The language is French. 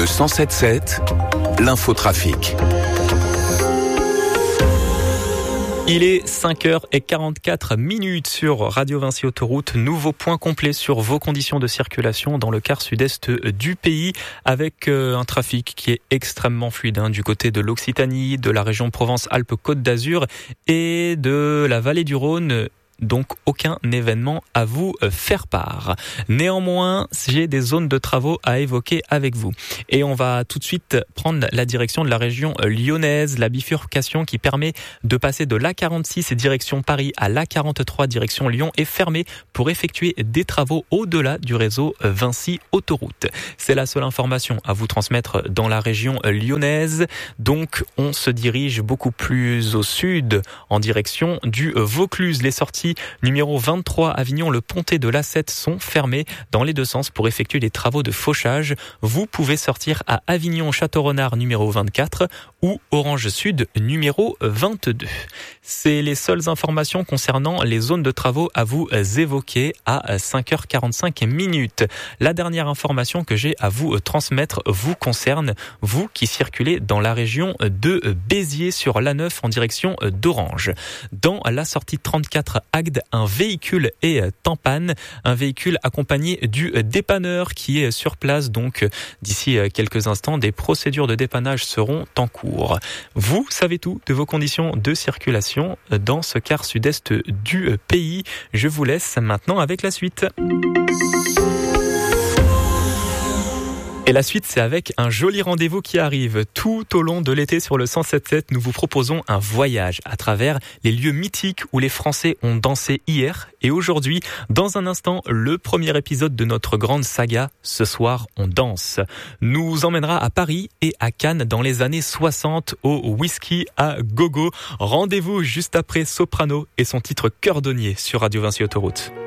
107.7, l'infotrafic. Il est 5h44 sur Radio Vinci Autoroute. Nouveau point complet sur vos conditions de circulation dans le quart sud-est du pays avec un trafic qui est extrêmement fluide du côté de l'Occitanie, de la région Provence-Alpes-Côte d'Azur et de la vallée du Rhône. Donc aucun événement à vous faire part. Néanmoins, j'ai des zones de travaux à évoquer avec vous. Et on va tout de suite prendre la direction de la région lyonnaise, la bifurcation qui permet de passer de l'A46 direction Paris à l'A43 direction Lyon est fermée pour effectuer des travaux au-delà du réseau Vinci Autoroute. C'est la seule information à vous transmettre dans la région lyonnaise. Donc on se dirige beaucoup plus au sud en direction du Vaucluse. Les sorties numéro 23 Avignon, le Pontet de l'A7 sont fermés dans les deux sens pour effectuer les travaux de fauchage. Vous pouvez sortir à Avignon Château-Renard numéro 24 ou Orange Sud numéro 22. C'est les seules informations concernant les zones de travaux à vous évoquer à 5h45. La dernière information que j'ai à vous transmettre vous concerne, vous qui circulez dans la région de Béziers sur l'A9 en direction d'Orange. Dans la sortie 34 Agde, un véhicule est en panne, un véhicule accompagné du dépanneur qui est sur place. Donc d'ici quelques instants, des procédures de dépannage seront en cours. Vous savez tout de vos conditions de circulation dans ce quart sud-est du pays. Je vous laisse maintenant avec la suite. Et la suite, c'est avec un joli rendez-vous qui arrive. Tout au long de l'été sur le 107.7, nous vous proposons un voyage à travers les lieux mythiques où les Français ont dansé hier et aujourd'hui. Dans un instant, le premier épisode de notre grande saga, Ce soir, on danse, nous emmènera à Paris et à Cannes dans les années 60 au whisky à gogo. Rendez-vous juste après Soprano et son titre Cœur Donnier sur Radio Vinci Autoroute.